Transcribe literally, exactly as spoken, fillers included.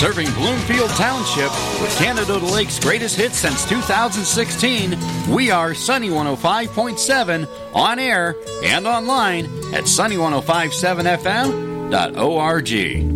Serving Bloomfield Township with Canada to Lake's greatest hits since two thousand sixteen, we are Sunny one oh five point seven on air and online at sunny ten fifty-seven f m dot org.